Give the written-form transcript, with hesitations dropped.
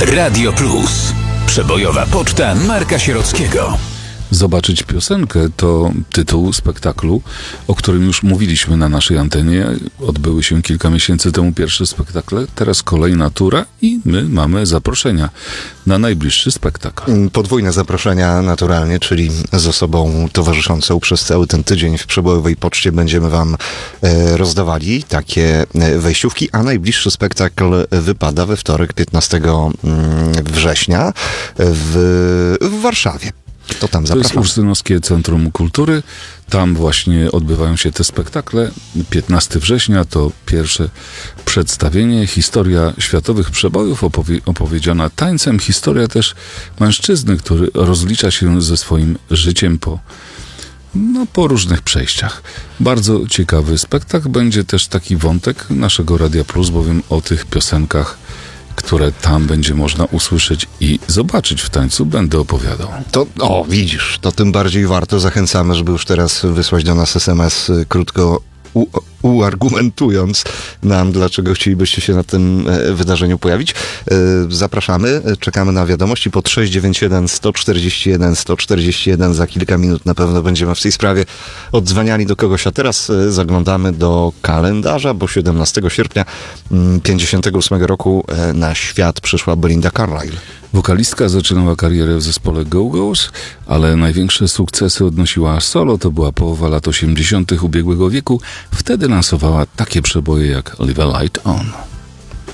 Radio Plus. Przebojowa poczta Marka Sierockiego. Zobaczyć piosenkę to tytuł spektaklu, o którym już mówiliśmy na naszej antenie. Odbyły się kilka miesięcy temu pierwsze spektakle, teraz kolejna tura i my mamy zaproszenia na najbliższy spektakl. Podwójne zaproszenia naturalnie, czyli z osobą towarzyszącą przez cały ten tydzień w Przebojowej Poczcie będziemy wam rozdawali takie wejściówki, a najbliższy spektakl wypada we wtorek 15 września w Warszawie. To tam zapraszam. To jest Ursynowskie Centrum Kultury. Tam właśnie odbywają się te spektakle. 15 września to pierwsze przedstawienie. Historia światowych przebojów opowiedziana tańcem. Historia też mężczyzny, który rozlicza się ze swoim życiem po różnych przejściach. Bardzo ciekawy spektakl. Będzie też taki wątek naszego Radia Plus, bowiem o tych piosenkach, które tam będzie można usłyszeć i zobaczyć w tańcu, będę opowiadał. Widzisz, to tym bardziej warto. Zachęcamy, żeby już teraz wysłać do nas SMS krótko uargumentując nam, dlaczego chcielibyście się na tym wydarzeniu pojawić. Zapraszamy, czekamy na wiadomości pod 691 141 141. Za kilka minut na pewno będziemy w tej sprawie oddzwaniali do kogoś, a teraz zaglądamy do kalendarza, bo 17 sierpnia 58 roku na świat przyszła Belinda Carlisle. Wokalistka zaczynała karierę w zespole Go-Go's, ale największe sukcesy odnosiła solo. To była połowa lat 80. ubiegłego wieku. Wtedy lansowała takie przeboje jak Leave a Light On.